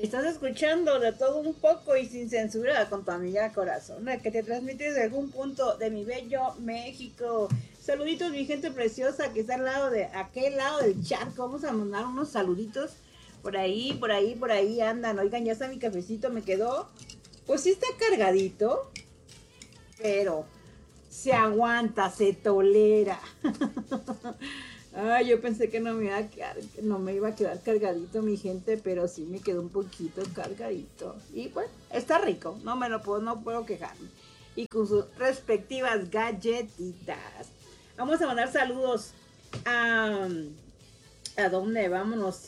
Estás escuchando de todo un poco y sin censura con tu amiga Corazón, que te transmite desde algún punto de mi bello México. Saluditos, mi gente preciosa que está al lado de aquel lado del charco. Vamos a mandar unos saluditos. Por ahí andan. Oigan, ya está mi cafecito, me quedó. Pues sí está cargadito, pero se aguanta, se tolera. Ay, yo pensé que no me iba a quedar, no me iba a quedar cargadito mi gente, pero sí me quedó un poquito cargadito. Y bueno, está rico, no puedo quejarme. Y con sus respectivas galletitas. Vamos a mandar saludos ¿a dónde? Vámonos.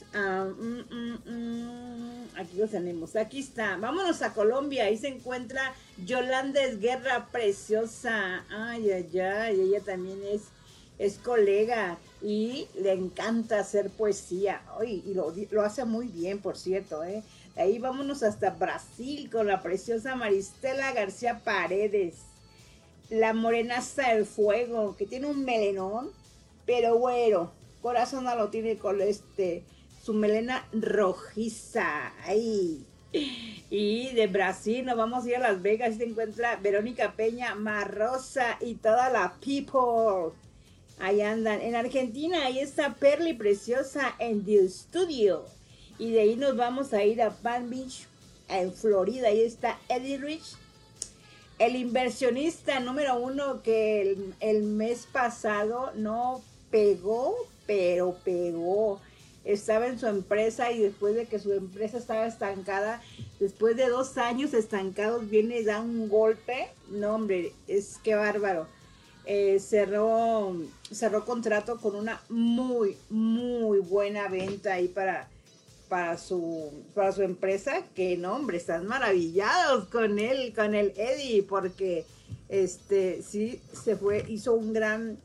Aquí los tenemos. Aquí está. Vámonos a Colombia. Ahí se encuentra Yolanda Guerra preciosa. Ay, ay, ay. Ella también es colega y le encanta hacer poesía. Ay, y lo hace muy bien, por cierto. Ahí vámonos hasta Brasil con la preciosa Maristela García Paredes. La morenaza del fuego, que tiene un melenón, pero bueno, Corazón no lo tiene con su melena rojiza. Ay. Y de Brasil nos vamos a ir a Las Vegas. Ahí se encuentra Verónica Peña, Marrosa y toda la people. Ahí andan. En Argentina, ahí está Perly Preciosa en The Studio. Y de ahí nos vamos a ir a Palm Beach, en Florida. Ahí está Eddie Rich, el inversionista número 1 que el mes pasado no pegó, pero pegó. Estaba en su empresa y después de que su empresa estaba estancada, después de 2 años estancados, viene y da un golpe. No, hombre, es que bárbaro. Cerró contrato con una muy, muy buena venta ahí para su empresa, que no, hombre, están maravillados con el Eddie, porque sí se fue, hizo un gran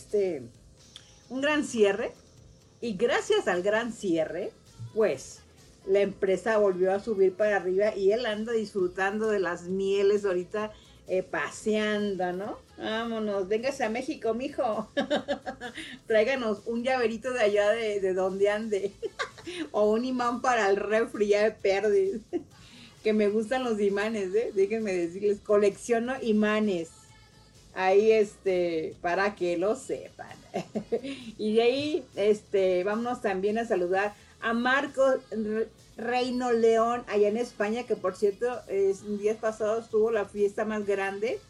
cierre, y gracias al gran cierre, pues la empresa volvió a subir para arriba y él anda disfrutando de las mieles ahorita, paseando, ¿no? Vámonos, véngase a México, mijo. Tráiganos un llaverito de allá de donde ande. O un imán para el refri, ya de perdes. Que me gustan los imanes, déjenme decirles, colecciono imanes. Ahí, para que lo sepan. Y de ahí, vámonos también a saludar a Marcos Reino León, allá en España, que por cierto, días pasados tuvieron la fiesta más grande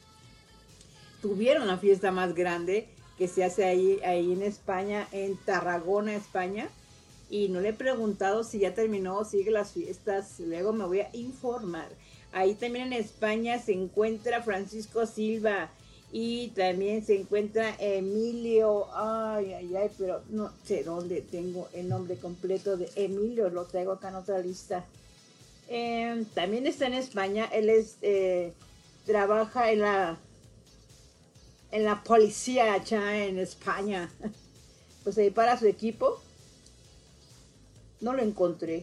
que se hace ahí en España, en Tarragona, España. Y no le he preguntado si ya terminó o sigue las fiestas, luego me voy a informar. Ahí también en España se encuentra Francisco Silva, y también se encuentra Emilio, pero no sé dónde tengo el nombre completo de Emilio, lo traigo acá en otra lista. También está en España, él trabaja en la policía allá en España. Pues ahí para su equipo, no lo encontré.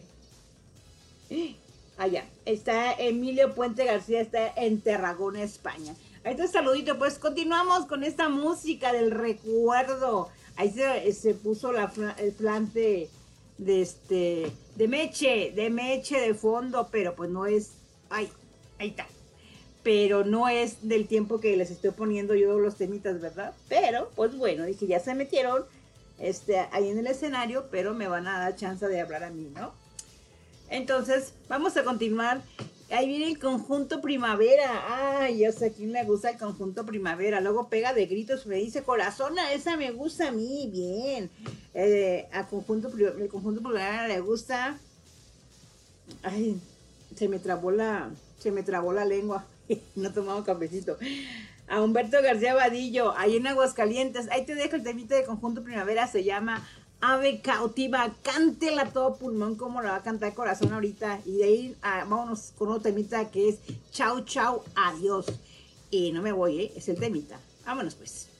Allá está Emilio Puente García, está en Tarragona, España. Ahí está, saludito. Pues continuamos con esta música del recuerdo. Ahí se puso el flante de Meche de fondo, pero pues no es, ahí está, pero no es del tiempo que les estoy poniendo yo los temitas, ¿verdad? Pero pues bueno, dije, ya se metieron ahí en el escenario, pero me van a dar chance de hablar a mí, ¿no? Entonces, vamos a continuar. Ahí viene el Conjunto Primavera. Ay, yo sé, ¿a quién le gusta el Conjunto Primavera? Luego pega de gritos, me dice, Corazona, esa me gusta a mí, bien. El Conjunto Primavera le gusta. Ay, se me trabó la lengua. No tomamos cafecito. A Humberto García Vadillo, ahí en Aguascalientes. Ahí te dejo el temita de Conjunto Primavera, se llama Ave Cautiva. Cántela a todo pulmón como la va a cantar Corazón ahorita. Y de ahí vámonos con otro temita que es Chau, chau, adiós. Y no me voy, es el temita. Vámonos pues.